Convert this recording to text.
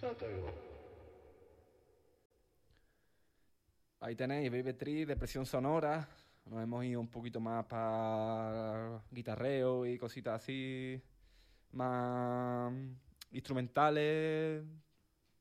Ahí tenéis Baby Tree, Depresión Sonora. Nos hemos ido un poquito más para guitarreo y cositas así, más instrumentales,